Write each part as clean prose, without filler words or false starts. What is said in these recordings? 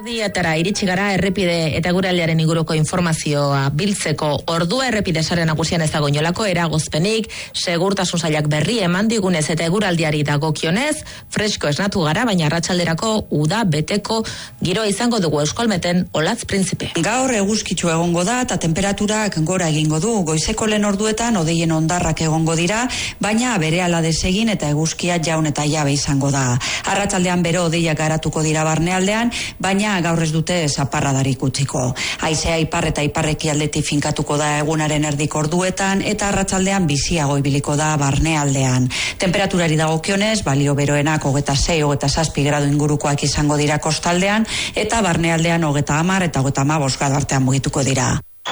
Erdietara iritsi gara errepide eta eguraldiaren inguruko informazioa biltzeko. Ordua errepide sare nagusian ez dago inolako eragozpenik, segurtasun sailak berri eman digunez eta eguraldiari dagokionez, fresko esnatu gara, baina arratsalderako uda beteko giroa izango dugu Euskalmeten Olatz Prinzipe. Gaur eguzkitsu egongo da eta temperaturak gora egingo du. Goizeko lehen orduetan odeien hondarrak egongo dira, baina berehala desegin eta eguzkia jaun eta jabe izango da. Arratsaldean bero odeiak garatuko dira barnealdean, baina gaur ez dute zaparradarik utziko. Haizea ipar eta ipar-ekialdetik finkatuko da egunaren erdiko orduetan eta arratsaldean biziago ibiliko da barnealdean. Temperaturari dagokionez, balio beroenak 26-27 gradu ingurukoak izango dira kostaldean eta barnealdean 30 eta 35 gradu artean mugituko dira.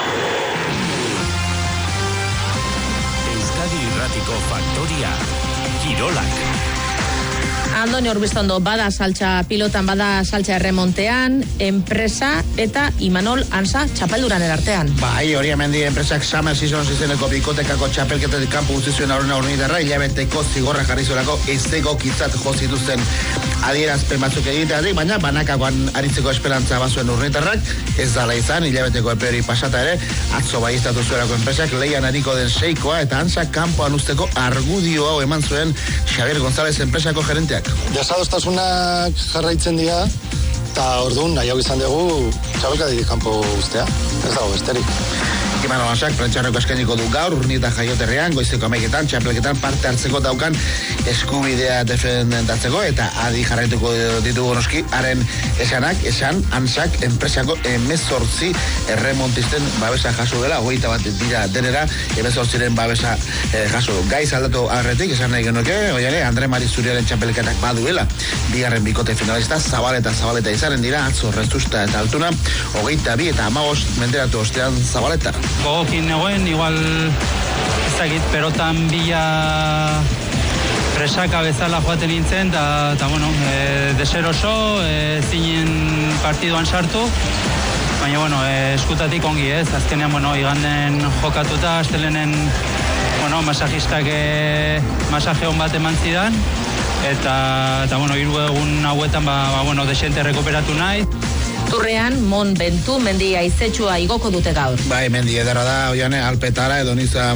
Euskadi Irratiko Faktoria Kirolak. Andoni Urbistondo, bada saltza pilotan, bada saltza erremontean, enpresa eta Imanol Ansa txapelduran erartean. Bai, hori hemendi enpresak Summer Seasons izeneko bikotekako txapelketatik kanpo utzi zuen aurrena urnitarra, hilabeteko zigorra jarri zuelako ezegokitzat jo zituzten adierazpen batzuk egiteatik, baina banakakoan aritzeko esperantza bazuen urnitarrak, ez dala izan, hilabeteko epe hori pasata ere, atzo baiestatu zuelako enpresak leian ariko den seikoa eta Ansa kanpoan usteko argudio hau eman zuen Xavier González enpresako gerenteak. Desadostasunak jarraitzen dira, eta orduan nahiago izan dugu txapelketatik kanpo ustea, ez dago besterik. Imanol Ansak prentxarroko eskainiko du gaur, Urnieta jaioterrean, goizeko 11etan, txapelketan parte hartzeko daukan eskubidea defendatzeko, eta adi jarraituko ditugu noski, haren esan Ansak enpresako 18 erremontisten babesa jaso dela, 21 dira denera, 18 babesa jaso. Gaiz aldatu agarretik, esan nahi genuke, oiare, Andre Mari Zuriaren txapelketak baduela, bigarren bikote finalista, zabaleta izaren dira, atzo Rezusta eta Altuna, 22 eta 15 menderatu ostean Zabaleta. Gogokin egoen, igual ezagit perotan bila presaka bezala joaten nintzen, eta bueno, deseroso, zinen partiduan sartu, baina bueno, eskutatik ongi ez, azkenean, bueno, iganden jokatuta, astelenen, bueno, masajistak masaje hon bat eman zidan, eta bueno, 3 egun hauetan, bueno, desente rekuperatu nahi. Turrean, Mon Bentu, mendi aizetxua igoko dute gaur. Bai, mendi ederra da, oiane, Alpetara edo niza